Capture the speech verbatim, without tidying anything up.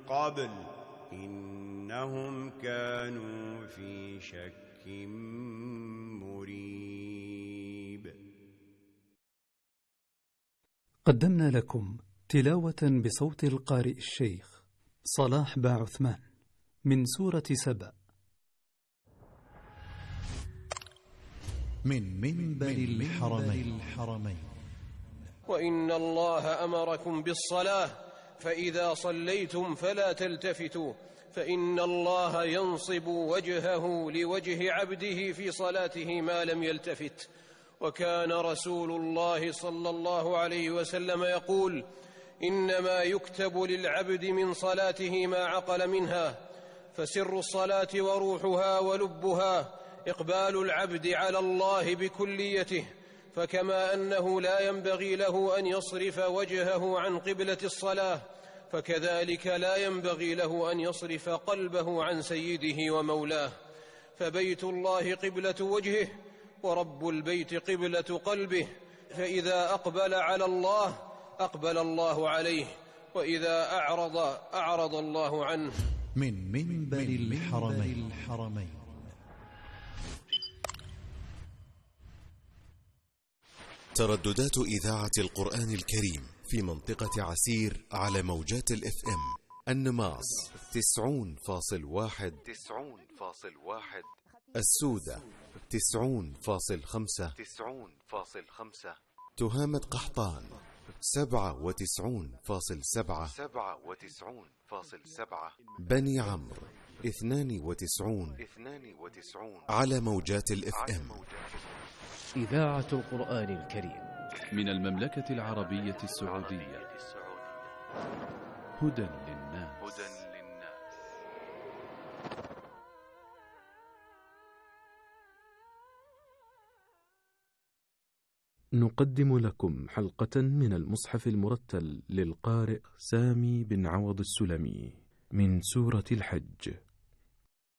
قبل إنهم كانوا في شك مريب. قدمنا لكم تلاوة بصوت القارئ الشيخ صلاح با عثمان من سورة سبأ من منبر الحرمين. الحرمين. وإن الله أمركم بالصلاة فإذا صليتم فلا تلتفتوا فإن الله ينصب وجهه لوجه عبده في صلاته ما لم يلتفت. وكان رسول الله صلى الله عليه وسلم يقول: إنما يكتب للعبد من صلاته ما عقل منها. فسر الصلاة وروحها ولبها إقبال العبد على الله بكليته، فكما أنه لا ينبغي له أن يصرف وجهه عن قبلة الصلاة، فكذلك لا ينبغي له أن يصرف قلبه عن سيده ومولاه. فبيت الله قبلة وجهه، ورب البيت قبلة قلبه، فإذا أقبل على الله أقبل الله عليه، وإذا أعرض أعرض الله عنه. من منبر الحرمين. الحرمين. ترددات إذاعة القرآن الكريم في منطقة عسير على موجات الاف ام: النماص تسعون فاصل واحد تسعون فاصل واحد، السودة تسعون فاصل خمسة تسعون فاصل خمسة، تهامة قحطان سبعة وتسعون فاصل سبعة سبعة وتسعون فاصل سبعة، بني عمرو اثنان وتسعون اثنان وتسعون على موجات الاف ام. إذاعة القرآن الكريم من المملكة العربية السعودية. هدى للناس. نقدم لكم حلقة من المصحف المرتل للقارئ سامي بن عوض السلمي من سورة الحج.